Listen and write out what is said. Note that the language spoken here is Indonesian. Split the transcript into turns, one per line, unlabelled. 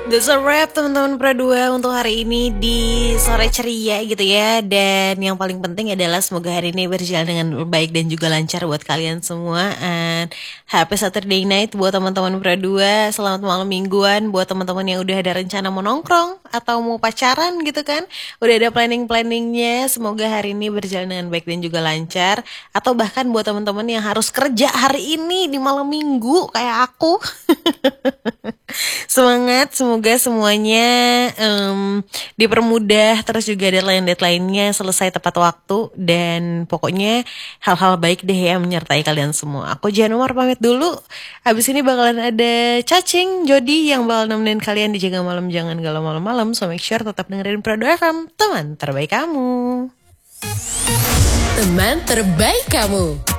That's a wrap teman-teman Pro 2 untuk hari ini di sore ceria gitu ya. Dan yang paling penting adalah semoga hari ini berjalan dengan baik dan juga lancar buat kalian semua. And happy Saturday night buat teman-teman Pro 2. Selamat malam mingguan buat teman-teman yang udah ada rencana mau nongkrong atau mau pacaran gitu kan. Udah ada planning-planningnya. Semoga hari ini berjalan dengan baik dan juga lancar. Atau bahkan buat teman-teman yang harus kerja hari ini di malam minggu kayak aku. Semangat, semoga semuanya dipermudah, terus juga deadline-deadline-nya selesai tepat waktu, dan pokoknya hal-hal baik deh ya menyertai kalian semua. Aku Januar pamit dulu, habis ini bakalan ada Cacing, Jody yang bakal nemenin kalian di Jaga Malam Jangan Galau Malam-Malam, so make sure tetap dengerin Pro 2 FM, teman terbaik kamu.
Teman terbaik kamu.